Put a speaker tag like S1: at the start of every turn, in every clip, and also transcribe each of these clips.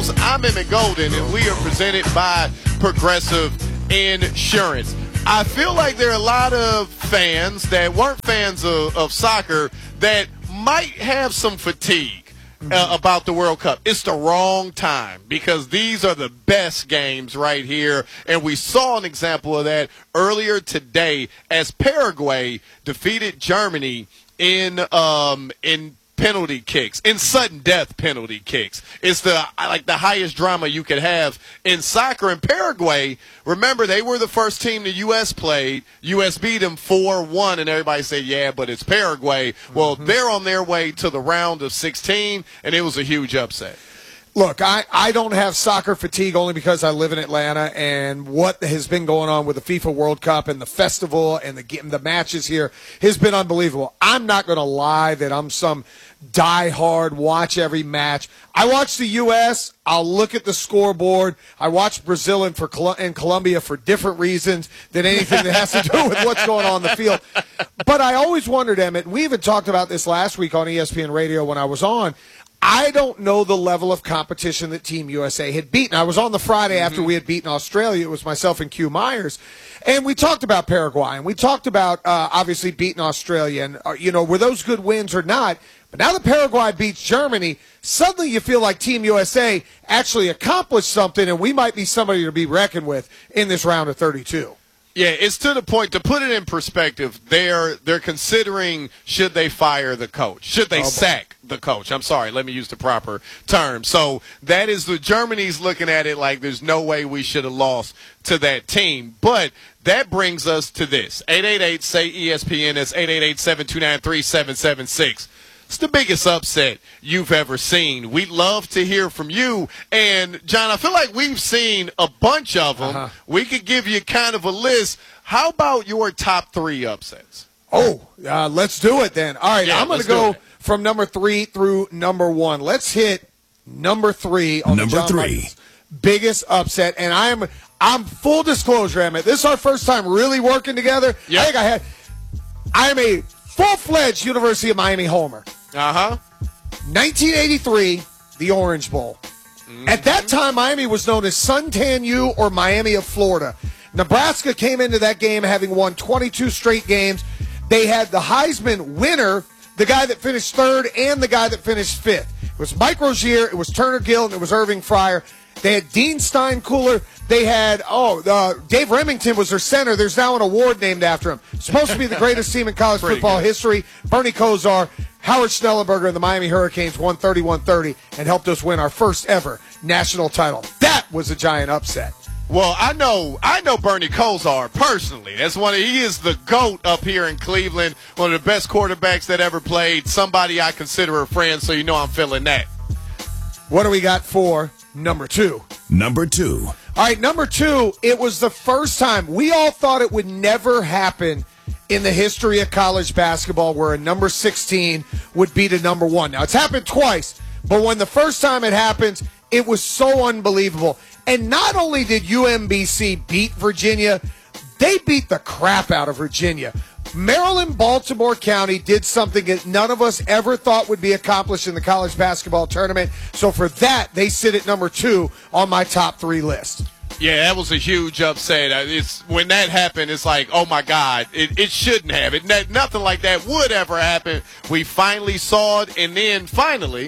S1: host. I'm Emmett Golden, and we are presented by Progressive Insurance. I feel like there are a lot of fans that weren't fans of soccer that might have some fatigue about the World Cup. It's the wrong time because these are the best games right here, and we saw an example of that earlier today as Paraguay defeated Germany in penalty kicks, in sudden death penalty kicks. It's the highest drama you could have in soccer. In Paraguay, remember, they were the first team the U.S. played. U.S. beat them 4-1, and everybody said, yeah, but it's Paraguay. Well, they're on their way to the round of 16, and it was a huge upset.
S2: Look, I don't have soccer fatigue only because I live in Atlanta, and what has been going on with the FIFA World Cup and the festival and the matches here has been unbelievable. I'm not going to lie that I'm some diehard watch every match. I watch the U.S. I'll look at the scoreboard. I watch Brazil and Colombia for different reasons than anything that has to do with what's going on in the field. But I always wondered, Emmett, we even talked about this last week on ESPN Radio when I was on, I don't know the level of competition that Team USA had beaten. I was on the Friday after we had beaten Australia. It was myself and Q Myers. And we talked about Paraguay, and we talked about, obviously, beating Australia. And, were those good wins or not? But now that Paraguay beats Germany, suddenly you feel like Team USA actually accomplished something, and we might be somebody to be reckoned with in this round of 32.
S1: Yeah, it's to the point, to put it in perspective, they're considering should they fire the coach, should they sack the coach. I'm sorry, let me use the proper term. So that is the Germany's looking at it like there's no way we should have lost to that team. But that brings us to this. 888-SAY-ESPN, that's 888-729-3776. It's the biggest upset you've ever seen. We'd love to hear from you. And, John, I feel like we've seen a bunch of them. We could give you kind of a list. How about your top 3 upsets?
S2: Let's do it then. All right, I'm going to go from number 3 through number 1. Let's hit number 3 on
S3: number
S2: the John
S3: 3
S2: Michaels biggest upset. And I'm full disclosure, Emmett. This is our first time really working together.
S1: Yep.
S2: I am a full-fledged University of Miami homer. 1983, the Orange Bowl. At that time, Miami was known as Suntan U or Miami of Florida. Nebraska came into that game having won 22 straight games. They had the Heisman winner, the guy that finished 3rd, and the guy that finished 5th. It was Mike Rozier, it was Turner Gill, and it was Irving Fryer. They had Dean Steinkuhler. They had, Dave Remington was their center. There's now an award named after him. Supposed to be the greatest team in college football history. Bernie Kosar, Howard Schnellenberger, and the Miami Hurricanes won 31-30 and helped us win our first ever national title. That was a giant upset.
S1: Well, I know Bernie Kosar personally. He is the GOAT up here in Cleveland, one of the best quarterbacks that ever played, somebody I consider a friend, so you know I'm feeling that.
S2: What do we got for number 2?
S3: Number 2.
S2: All right, number 2, it was the first time. We all thought it would never happen in the history of college basketball where a number 16 would beat a number 1. Now, it's happened twice, but when the first time it happens, it was so unbelievable. And not only did UMBC beat Virginia, they beat the crap out of Virginia. Maryland, Baltimore County did something that none of us ever thought would be accomplished in the college basketball tournament. So for that, they sit at number 2 on my top 3 list.
S1: Yeah, that was a huge upset. When that happened, it's like, oh, my God, it shouldn't have. Nothing like that would ever happen. We finally saw it, and then finally.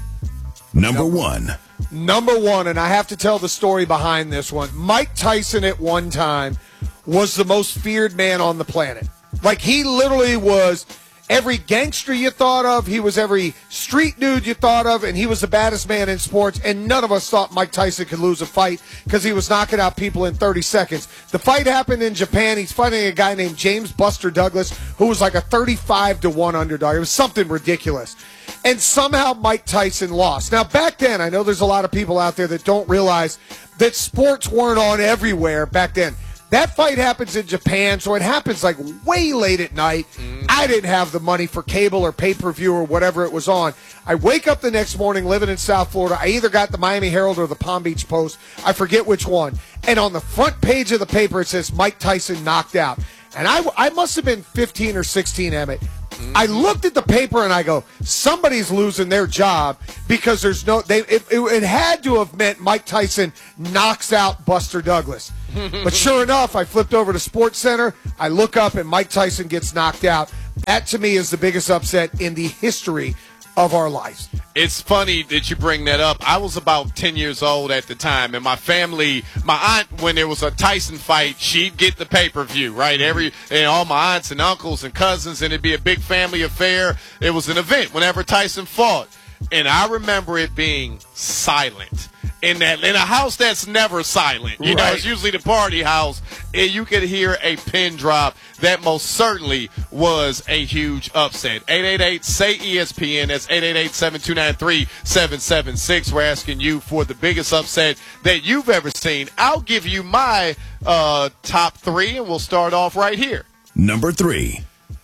S3: Number 1.
S2: Number 1, and I have to tell the story behind this one. Mike Tyson at one time was the most feared man on the planet. Like, he literally was every gangster you thought of. He was every street dude you thought of, and he was the baddest man in sports, and none of us thought Mike Tyson could lose a fight because he was knocking out people in 30 seconds. The fight happened in Japan. He's fighting a guy named James Buster Douglas, who was like a 35-1 underdog. It was something ridiculous. And somehow Mike Tyson lost. Now, back then, I know there's a lot of people out there that don't realize that sports weren't on everywhere back then. That fight happens in Japan, so it happens like way late at night. I didn't have the money for cable or pay-per-view or whatever it was on. I wake up the next morning living in South Florida. I either got the Miami Herald or the Palm Beach Post. I forget which one. And on the front page of the paper, it says Mike Tyson knocked out. And I must have been 15 or 16, Emmett. I looked at the paper and I go, somebody's losing their job because there's no. It had to have meant Mike Tyson knocks out Buster Douglas. But sure enough, I flipped over to SportsCenter. I look up and Mike Tyson gets knocked out. That to me is the biggest upset in the history of our lives.
S1: It's funny that you bring that up. I was about 10 years old at the time, and my family, my aunt, when there was a Tyson fight, she'd get the pay-per-view, right? And all my aunts and uncles and cousins, and it'd be a big family affair. It was an event whenever Tyson fought. And I remember it being silent. In a house that's never silent. You know, it's usually the party house. And you could hear a pin drop. That most certainly was a huge upset. 888-SAY-ESPN. That's 888-729-3776. We're asking you for the biggest upset that you've ever seen. I'll give you my top three, and we'll start off right here.
S3: Number 3.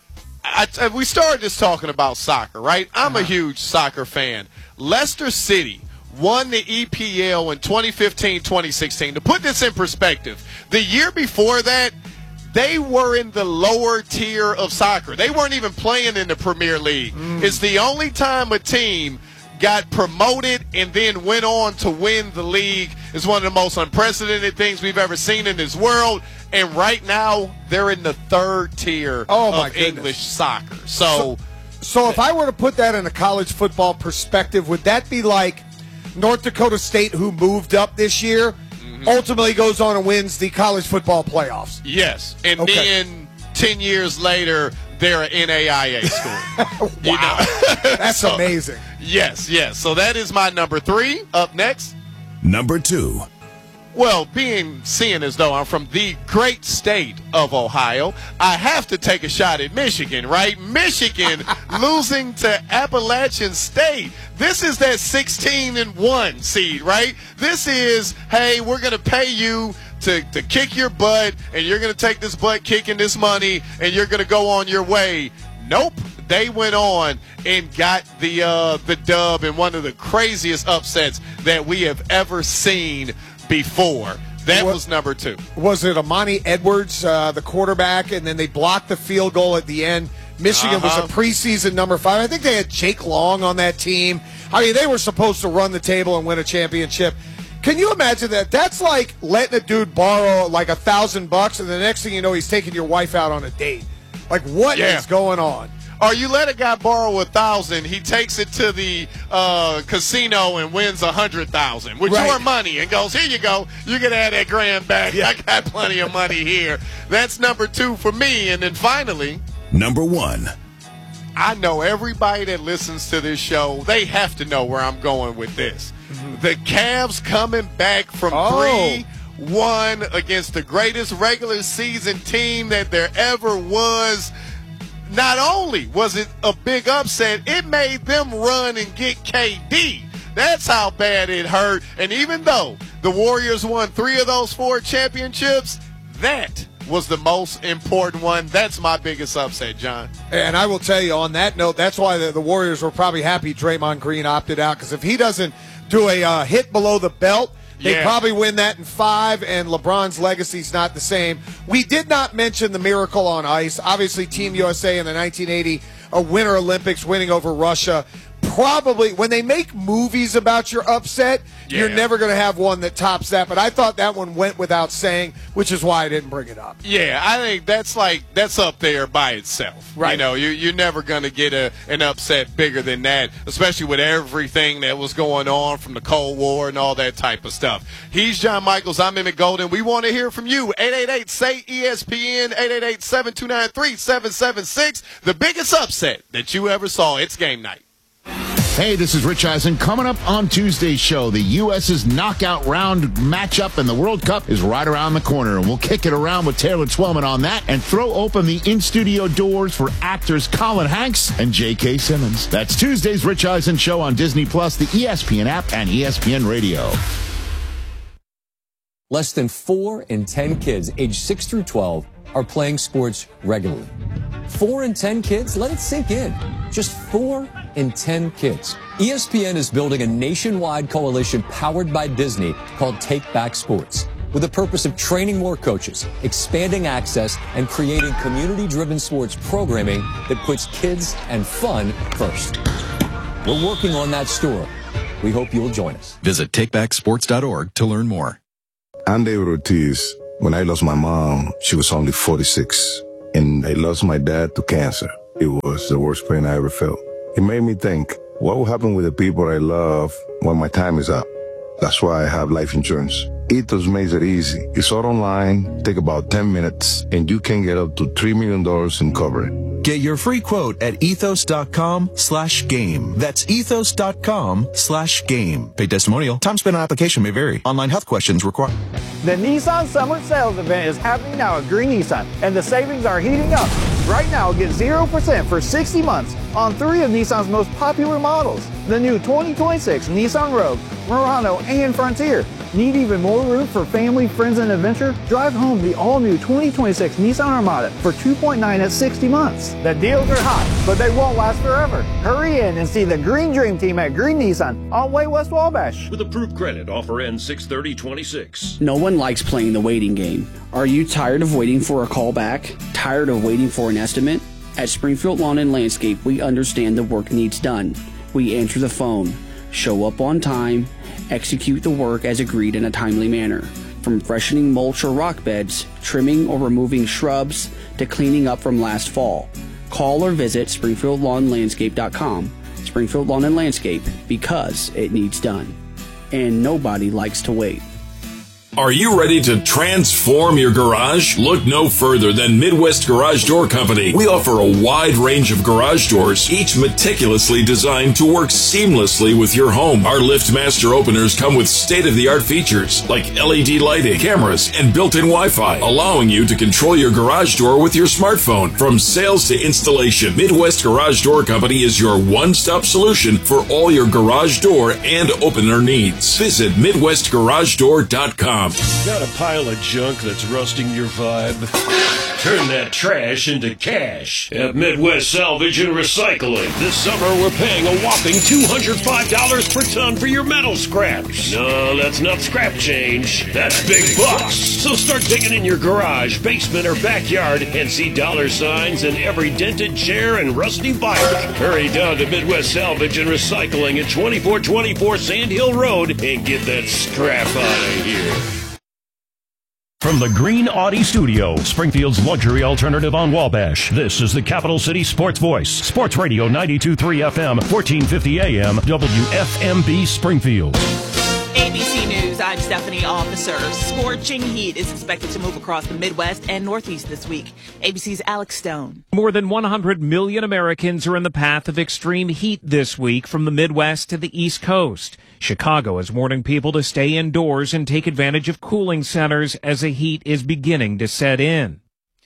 S1: We started just talking about soccer, right? I'm a huge soccer fan. Leicester City won the EPL in 2015-2016. To put this in perspective, the year before that, they were in the lower tier of soccer. They weren't even playing in the Premier League. It's the only time a team got promoted and then went on to win the league. It's one of the most unprecedented things we've ever seen in this world. And right now, they're in the third tier of English soccer. So
S2: if I were to put that in a college football perspective, would that be like North Dakota State, who moved up this year, ultimately goes on and wins the college football playoffs?
S1: Yes. And then 10 years later, they're an NAIA school.
S2: Wow. That's amazing.
S1: Yes. So that is my number 3. Up next.
S3: Number 2.
S1: Well, seeing as though I'm from the great state of Ohio, I have to take a shot at Michigan, right? Michigan losing to Appalachian State. This is that 16-1 seed, right? This is, hey, we're going to pay you to kick your butt, and you're going to take this butt kicking this money, and you're going to go on your way. Nope. They went on and got the dub in one of the craziest upsets that we have ever seen before. That was number 2.
S2: Was it Amani Edwards, the quarterback, and then they blocked the field goal at the end? Michigan was a preseason number 5. I think they had Jake Long on that team. I mean, they were supposed to run the table and win a championship. Can you imagine that? That's like letting a dude borrow like $1,000, and the next thing you know, he's taking your wife out on a date. Like, what is going on?
S1: Or you let a guy borrow $1,000, he takes it to the casino and wins $100,000 with your money and goes, here you go, you can have that grand back. I got plenty of money here. That's number 2 for me. And then finally,
S3: number 1.
S1: I know everybody that listens to this show, they have to know where I'm going with this. The Cavs coming back from 3-1 against the greatest regular season team that there ever was. Not only was it a big upset, it made them run and get KD. That's how bad it hurt. And even though the Warriors won 3 of those 4 championships, that was the most important one. That's my biggest upset, John.
S2: And I will tell you on that note, that's why the Warriors were probably happy Draymond Green opted out, because if he doesn't do a hit below the belt, they probably win that in 5, and LeBron's legacy's not the same. We did not mention the miracle on ice. Obviously, Team USA in the 1980 Winter Olympics winning over Russia. Probably, when they make movies about your upset, you're never going to have one that tops that. But I thought that one went without saying, which is why I didn't bring it up.
S1: Yeah, I think that's up there by itself. Right. You know, you're never going to get an upset bigger than that, especially with everything that was going on from the Cold War and all that type of stuff. He's John Michaels. I'm Emmett Golden. We want to hear from you. 888-SAY-ESPN, 888-729-3776. The biggest upset that you ever saw. It's game night.
S4: Hey, this is Rich Eisen. Coming up on Tuesday's show, the U.S.'s knockout round matchup in the World Cup is right around the corner, and we'll kick it around with Taylor Twellman on that and throw open the in-studio doors for actors Colin Hanks and J.K. Simmons. That's Tuesday's Rich Eisen Show on Disney+, the ESPN app, and ESPN Radio.
S5: Less than 4 in 10 kids aged 6 through 12 are playing sports regularly. 4 in 10 kids? Let it sink in. Just 4 in 10 kids. ESPN is building a nationwide coalition powered by Disney called Take Back Sports. with the purpose of training more coaches, expanding access, and creating community-driven sports programming that puts kids and fun first. We're working on that store. We hope you'll join us.
S6: Visit takebacksports.org to learn more.
S7: I'm David Ortiz. When I lost my mom, she was only 46. And I lost my dad to cancer. It was the worst pain I ever felt. It made me think, what will happen with the people I love when my time is up? That's why I have life insurance. Ethos makes it easy. It's all online, take about 10 minutes, and you can get up to $3 million in coverage.
S6: Get your free quote at ethos.com/game. That's ethos.com/game. Paid testimonial. Time spent on application may vary. Online health questions required.
S8: The Nissan Summer Sales Event is happening now at Green Nissan, and the savings are heating up. Right now, get 0% for 60 months on 3 of Nissan's most popular models. The new 2026 Nissan Rogue, Murano, and Frontier. Need even more room for family, friends, and adventure? Drive home the all-new 2026 Nissan Armada for $2.9 at 60 months. The deals are hot, but they won't last forever. Hurry in and see the Green Dream Team at Green Nissan on Way West Wabash.
S9: With approved credit, offer ends 6/30/26.
S10: No one likes playing the waiting game. Are you tired of waiting for a call back? Tired of waiting for an estimate? At Springfield Lawn and Landscape, we understand the work needs done. We answer the phone, show up on time, execute the work as agreed in a timely manner. From freshening mulch or rock beds, trimming or removing shrubs, to cleaning up from last fall. Call or visit SpringfieldLawnLandscape.com. Springfield Lawn and Landscape, because it needs done. And nobody likes to wait.
S11: Are you ready to transform your garage? Look no further than Midwest Garage Door Company. We offer a wide range of garage doors, each meticulously designed to work seamlessly with your home. Our LiftMaster openers come with state-of-the-art features like LED lighting, cameras, and built-in Wi-Fi, allowing you to control your garage door with your smartphone. From sales to installation, Midwest Garage Door Company is your one-stop solution for all your garage door and opener needs. Visit MidwestGarageDoor.com.
S9: Got a pile of junk that's rusting your vibe? Turn that trash into cash at Midwest Salvage and Recycling. This summer, we're paying a whopping $205 per ton for your metal scraps. No, that's not scrap change. That's big bucks. So start digging in your garage, basement, or backyard and see dollar signs in every dented chair and rusty bike. Hurry down to Midwest Salvage and Recycling at 2424 Sand Hill Road and get that scrap out of here.
S12: From the Green Audi Studio, Springfield's luxury alternative on Wabash, this is the Capital City Sports Voice. Sports Radio 92.3 FM, 1450 AM, WFMB Springfield.
S13: ABC News, I'm Stephanie Officer. Scorching heat is expected to move across the Midwest and Northeast this week. ABC's Alex Stone.
S14: More than 100 million Americans are in the path of extreme heat this week from the Midwest to the East Coast. Chicago is warning people to stay indoors and take advantage of cooling centers as the heat is beginning to set in.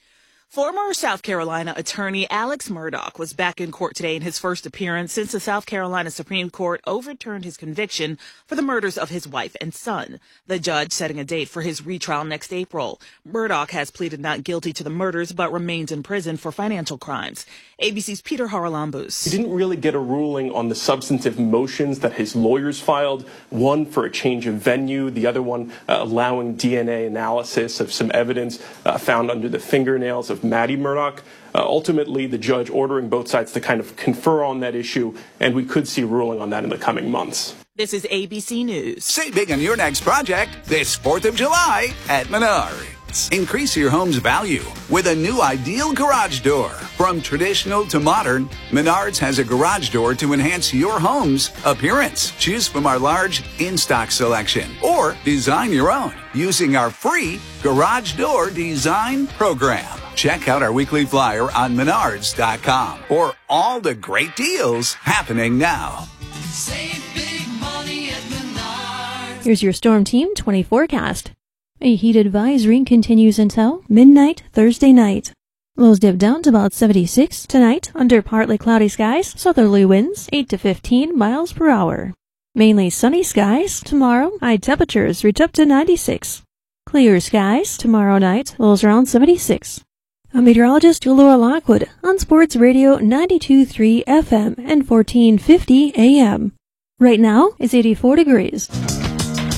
S13: Former South Carolina attorney Alex Murdaugh was back in court today in his first appearance since the South Carolina Supreme Court overturned his conviction for the murders of his wife and son. The judge setting a date for his retrial next April. Murdaugh has pleaded not guilty to the murders but remains in prison for financial crimes. ABC's Peter Haralambous.
S15: He didn't really get a ruling on the substantive motions that his lawyers filed, one for a change of venue, the other one allowing DNA analysis of some evidence found under the fingernails of Maddie Murdaugh. Ultimately, the judge ordering both sides to kind of confer on that issue, and we could see a ruling on that in the coming months.
S13: This is ABC News.
S16: Save big on your next project this 4th of July at Menards. Increase your home's value with a new ideal garage door. From traditional to modern, Menards has a garage door to enhance your home's appearance. Choose from our large in-stock selection or design your own using our free Garage Door Design Program. Check out our weekly flyer on Menards.com for all the great deals happening now.
S17: Save big money at Menards.
S18: Here's your Storm Team 20 forecast. A heat advisory continues until midnight Thursday night. Lows dip down to about 76 tonight under partly cloudy skies, southerly winds 8 to 15 miles per hour. Mainly sunny skies tomorrow, high temperatures reach up to 96. Clear skies tomorrow night, lows around 76. I'm meteorologist Laura Lockwood on Sports Radio 92.3 FM and 1450 AM. Right now, it's 84 degrees.